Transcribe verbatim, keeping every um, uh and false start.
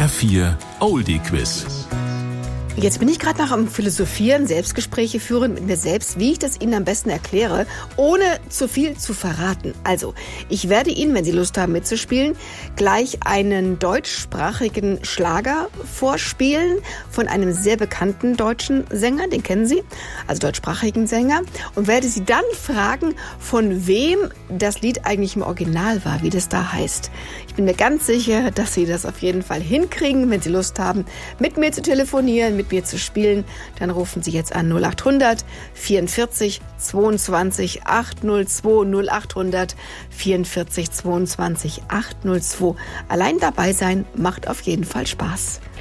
R vier Oldie Quiz. Jetzt bin ich gerade noch am Philosophieren, Selbstgespräche führen mit mir selbst, wie ich das Ihnen am besten erkläre, ohne zu viel zu verraten. Also, ich werde Ihnen, wenn Sie Lust haben mitzuspielen, gleich einen deutschsprachigen Schlager vorspielen von einem sehr bekannten deutschen Sänger, den kennen Sie, also deutschsprachigen Sänger, und werde Sie dann fragen, von wem das Lied eigentlich im Original war, wie das da heißt. Ich bin mir ganz sicher, dass Sie das auf jeden Fall hinkriegen, wenn Sie Lust haben, mit mir zu telefonieren, mit mir zu spielen, dann rufen Sie jetzt an null acht hundert vierundvierzig zweiundzwanzig achthundertzwei null acht hundert vierundvierzig zweiundzwanzig achthundertzwei. Allein dabei sein macht auf jeden Fall Spaß.